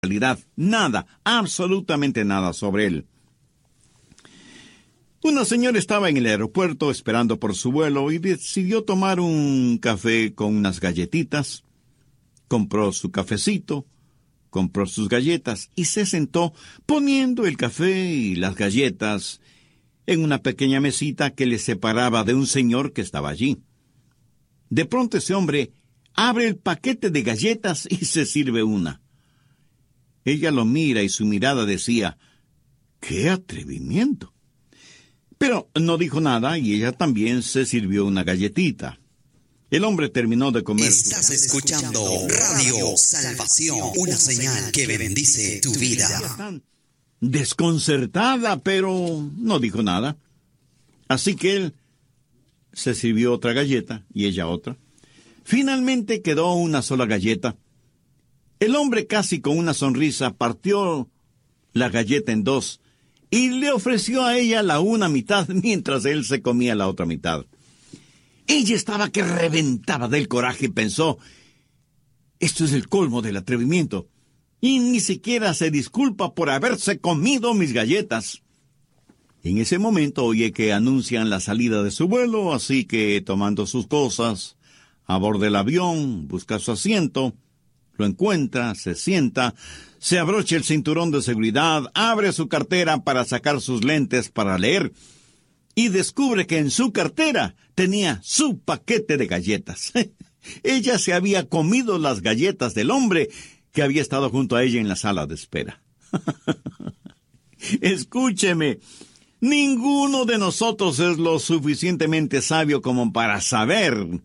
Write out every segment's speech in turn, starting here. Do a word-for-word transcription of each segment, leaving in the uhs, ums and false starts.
realidad, nada, absolutamente nada sobre él. Una señora estaba en el aeropuerto esperando por su vuelo y decidió tomar un café con unas galletitas. Compró su cafecito, compró sus galletas y se sentó poniendo el café y las galletas en una pequeña mesita que le separaba de un señor que estaba allí. De pronto ese hombre abre el paquete de galletas y se sirve una. Ella lo mira y su mirada decía, ¡qué atrevimiento! Pero no dijo nada y ella también se sirvió una galletita. El hombre terminó de comer. Estás su... escuchando Radio Salvación, una señal que bendice tu vida. Desconcertada, pero no dijo nada. Así que él se sirvió otra galleta y ella otra. Finalmente quedó una sola galleta. El hombre, casi con una sonrisa, partió la galleta en dos y le ofreció a ella la una mitad mientras él se comía la otra mitad. Ella estaba que reventaba del coraje y pensó, esto es el colmo del atrevimiento, y ni siquiera se disculpa por haberse comido mis galletas. En ese momento oye que anuncian la salida de su vuelo, así que tomando sus cosas, aborda el avión, busca su asiento, lo encuentra, se sienta, se abrocha el cinturón de seguridad, abre su cartera para sacar sus lentes para leer, y descubre que en su cartera tenía su paquete de galletas. Ella se había comido las galletas del hombre que había estado junto a ella en la sala de espera. Escúcheme, ninguno de nosotros es lo suficientemente sabio como para saber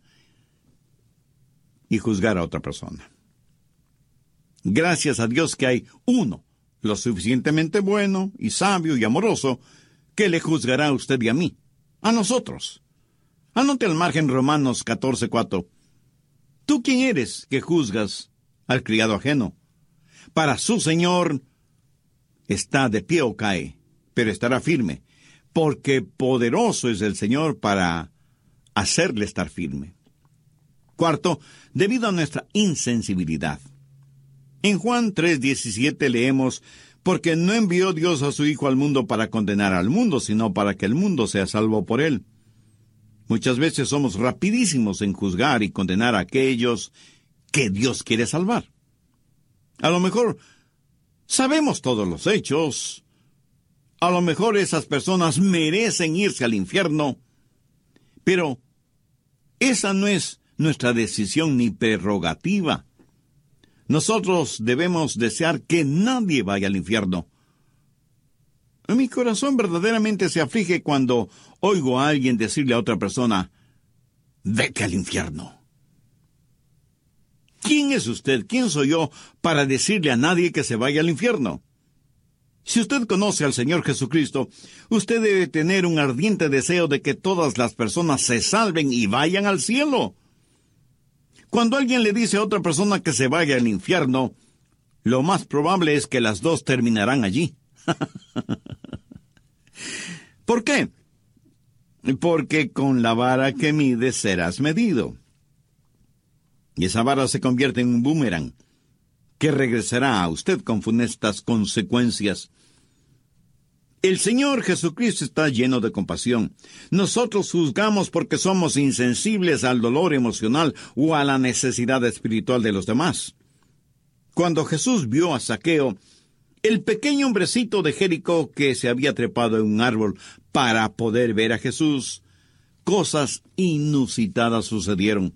y juzgar a otra persona. Gracias a Dios que hay uno, lo suficientemente bueno y sabio y amoroso, que le juzgará a usted y a mí, a nosotros. Anote al margen Romanos catorce cuatro. ¿Tú quién eres que juzgas al criado ajeno? Para su Señor está de pie o cae, pero estará firme, porque poderoso es el Señor para hacerle estar firme. Cuarto, debido a nuestra insensibilidad. En Juan tres diecisiete leemos, porque no envió Dios a su Hijo al mundo para condenar al mundo, sino para que el mundo sea salvo por él. Muchas veces somos rapidísimos en juzgar y condenar a aquellos que Dios quiere salvar. A lo mejor sabemos todos los hechos. A lo mejor esas personas merecen irse al infierno. Pero esa no es nuestra decisión ni prerrogativa. Nosotros debemos desear que nadie vaya al infierno. Mi corazón verdaderamente se aflige cuando oigo a alguien decirle a otra persona, vete al infierno. ¿Quién es usted? ¿Quién soy yo para decirle a nadie que se vaya al infierno? Si usted conoce al Señor Jesucristo, usted debe tener un ardiente deseo de que todas las personas se salven y vayan al cielo. Cuando alguien le dice a otra persona que se vaya al infierno, lo más probable es que las dos terminarán allí. ¿Por qué? Porque con la vara que mides serás medido. Y esa vara se convierte en un boomerang que regresará a usted con funestas consecuencias. El Señor Jesucristo está lleno de compasión. Nosotros juzgamos porque somos insensibles al dolor emocional o a la necesidad espiritual de los demás. Cuando Jesús vio a Zaqueo, el pequeño hombrecito de Jericó que se había trepado en un árbol para poder ver a Jesús, cosas inusitadas sucedieron.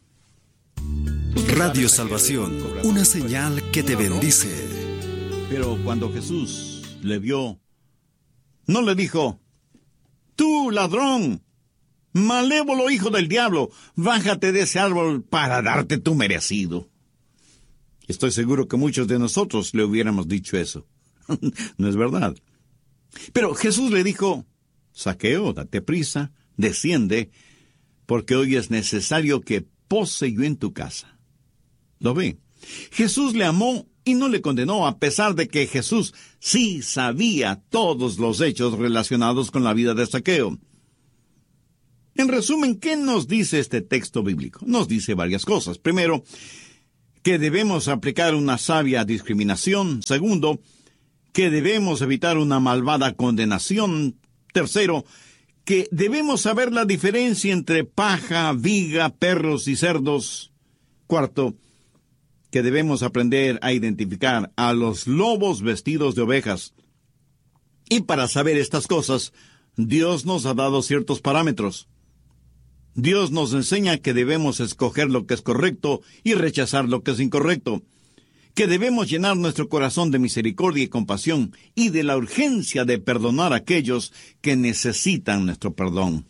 Radio Salvación, una señal que te bendice. Pero cuando Jesús le vio, no le dijo, tú ladrón, malévolo hijo del diablo, bájate de ese árbol para darte tu merecido. Estoy seguro que muchos de nosotros le hubiéramos dicho eso. ¿No es verdad? Pero Jesús le dijo, Zaqueo, date prisa, desciende, porque hoy es necesario que pose yo en tu casa. ¿Lo ve? Jesús le amó y no le condenó, a pesar de que Jesús sí sabía todos los hechos relacionados con la vida de Zaqueo. En resumen, ¿qué nos dice este texto bíblico? Nos dice varias cosas. Primero, que debemos aplicar una sabia discriminación. Segundo, que debemos evitar una malvada condenación. Tercero, que debemos saber la diferencia entre paja, viga, perros y cerdos. Cuarto, que debemos aprender a identificar a los lobos vestidos de ovejas. Y para saber estas cosas, Dios nos ha dado ciertos parámetros. Dios nos enseña que debemos escoger lo que es correcto y rechazar lo que es incorrecto, que debemos llenar nuestro corazón de misericordia y compasión y de la urgencia de perdonar a aquellos que necesitan nuestro perdón.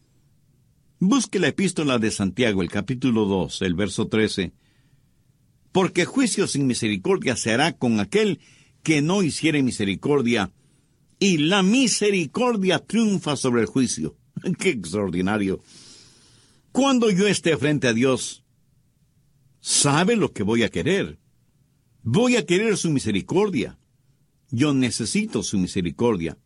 Busque la epístola de Santiago, el capítulo dos, el verso trece. Porque juicio sin misericordia se hará con aquel que no hiciere misericordia, y la misericordia triunfa sobre el juicio. ¡Qué extraordinario! Cuando yo esté frente a Dios, sabe lo que voy a querer. Voy a querer su misericordia. Yo necesito su misericordia.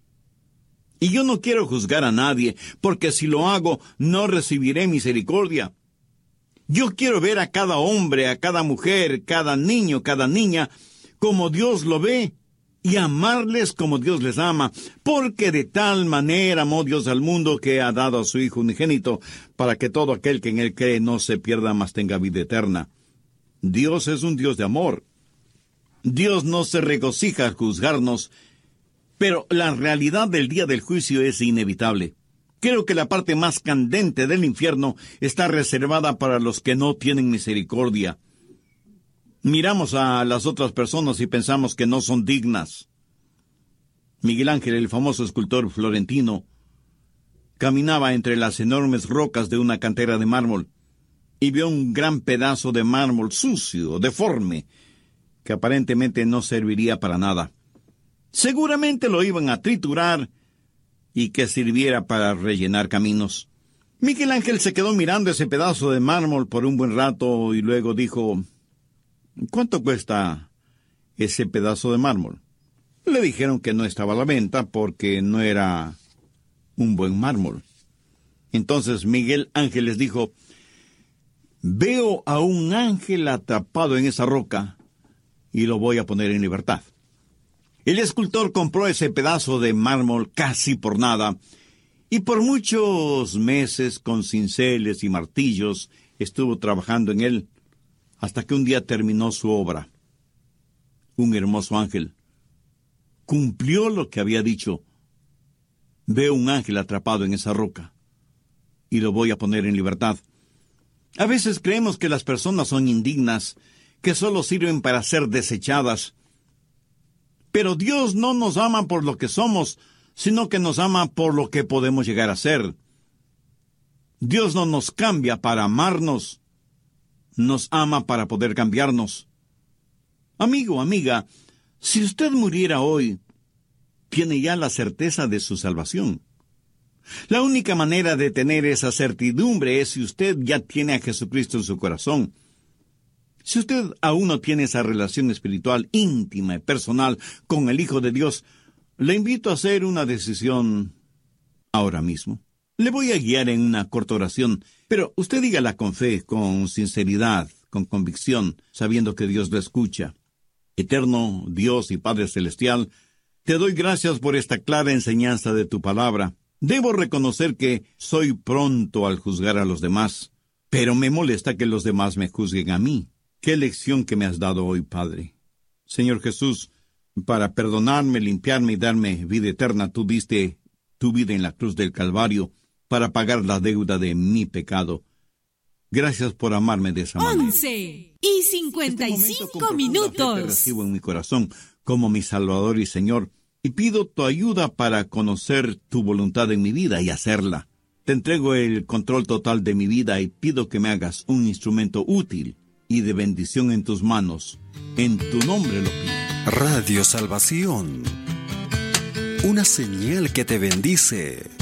Y yo no quiero juzgar a nadie, porque si lo hago, no recibiré misericordia. Yo quiero ver a cada hombre, a cada mujer, cada niño, cada niña, como Dios lo ve, y amarles como Dios les ama, porque de tal manera amó Dios al mundo que ha dado a su Hijo unigénito, para que todo aquel que en él cree no se pierda, mas tenga vida eterna. Dios es un Dios de amor. Dios no se regocija al juzgarnos, pero la realidad del día del juicio es inevitable. Creo que la parte más candente del infierno está reservada para los que no tienen misericordia. Miramos a las otras personas y pensamos que no son dignas. Miguel Ángel, el famoso escultor florentino, caminaba entre las enormes rocas de una cantera de mármol y vio un gran pedazo de mármol sucio, deforme, que aparentemente no serviría para nada. Seguramente lo iban a triturar y que sirviera para rellenar caminos. Miguel Ángel se quedó mirando ese pedazo de mármol por un buen rato y luego dijo: ¿cuánto cuesta ese pedazo de mármol? Le dijeron que no estaba a la venta porque no era un buen mármol. Entonces Miguel Ángel les dijo: veo a un ángel atrapado en esa roca y lo voy a poner en libertad. El escultor compró ese pedazo de mármol casi por nada, y por muchos meses con cinceles y martillos estuvo trabajando en él, hasta que un día terminó su obra. Un hermoso ángel cumplió lo que había dicho. Veo un ángel atrapado en esa roca y lo voy a poner en libertad. A veces creemos que las personas son indignas, que solo sirven para ser desechadas. Pero Dios no nos ama por lo que somos, sino que nos ama por lo que podemos llegar a ser. Dios no nos cambia para amarnos, nos ama para poder cambiarnos. Amigo, amiga, si usted muriera hoy, tiene ya la certeza de su salvación. La única manera de tener esa certidumbre es si usted ya tiene a Jesucristo en su corazón. Si usted aún no tiene esa relación espiritual íntima y personal con el Hijo de Dios, le invito a hacer una decisión ahora mismo. Le voy a guiar en una corta oración, pero usted dígala con fe, con sinceridad, con convicción, sabiendo que Dios lo escucha. Eterno Dios y Padre Celestial, te doy gracias por esta clara enseñanza de tu palabra. Debo reconocer que soy pronto al juzgar a los demás, pero me molesta que los demás me juzguen a mí. ¡Qué lección que me has dado hoy, Padre! Señor Jesús, para perdonarme, limpiarme y darme vida eterna, tú diste tu vida en la cruz del Calvario para pagar la deuda de mi pecado. Gracias por amarme de esa manera. Once y cincuenta y cinco minutos. Te recibo en mi corazón como mi Salvador y Señor, y pido tu ayuda para conocer tu voluntad en mi vida y hacerla. Te entrego el control total de mi vida y pido que me hagas un instrumento útil y de bendición en tus manos. En tu nombre lo pido. Radio Salvación, una señal que te bendice.